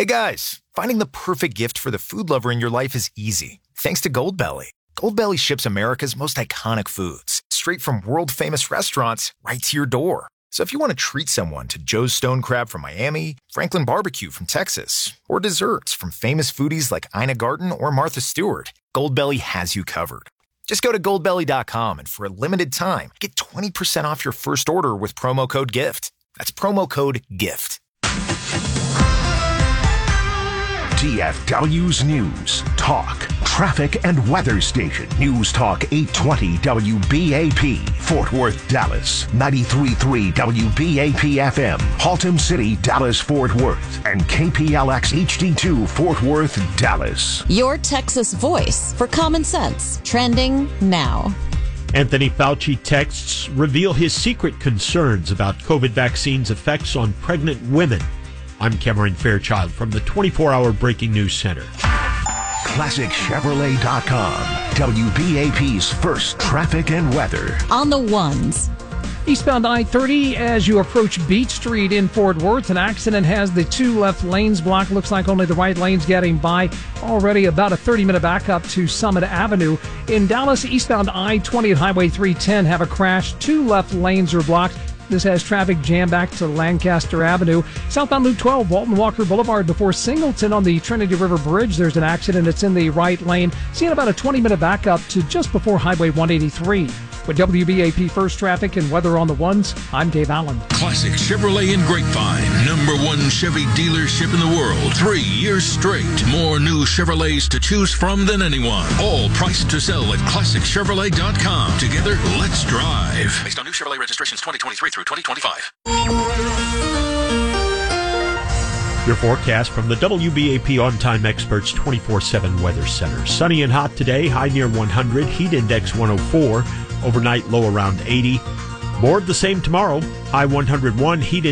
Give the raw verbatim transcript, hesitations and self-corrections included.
Hey guys, finding the perfect gift for the food lover in your life is easy, thanks to Goldbelly. Goldbelly ships America's most iconic foods, straight from world-famous restaurants right to your door. So if you want to treat someone to Joe's Stone Crab from Miami, Franklin Barbecue from Texas, or desserts from famous foodies like Ina Garten or Martha Stewart, Goldbelly has you covered. Just go to goldbelly dot com and for a limited time, get twenty percent off your first order with promo code GIFT. That's promo code GIFT. D F W's News, Talk, Traffic and Weather Station. News Talk eight twenty W B A P, Fort Worth, Dallas. ninety-three point three W B A P F M, Haltom City, Dallas, Fort Worth. And K P L X H D two, Fort Worth, Dallas. Your Texas voice for common sense. Trending now. Anthony Fauci texts reveal his secret concerns about COVID vaccine's effects on pregnant women. I'm Cameron Fairchild from the twenty-four hour Breaking News Center. Classic Chevrolet dot com, W B A P's first traffic and weather. On the ones. Eastbound I thirty as you approach Beach Street in Fort Worth. An accident has the two left lanes blocked. Looks like only the right lane's getting by. Already about a thirty minute backup to Summit Avenue. In Dallas, eastbound I twenty at Highway three ten have a crash. Two left lanes are blocked. This has traffic jammed back to Lancaster Avenue. Southbound Loop twelve, Walton Walker Boulevard before Singleton on the Trinity River Bridge. There's an accident. It's in the right lane. Seeing about a twenty minute backup to just before Highway one eighty-three. With W B A P First Traffic and Weather on the Ones, I'm Dave Allen. Classic Chevrolet in Grapevine. Number one Chevy dealership in the world. Three years straight. More new Chevrolets to choose from than anyone. All priced to sell at classic chevrolet dot com. Together, let's drive. Based on new Chevrolet registrations twenty twenty-three through twenty twenty-five. Your forecast from the W B A P On Time Experts twenty-four seven Weather Center. Sunny and hot today, high near one hundred, heat index one oh four, overnight low around eighty. More of the same tomorrow, high one hundred one, heat index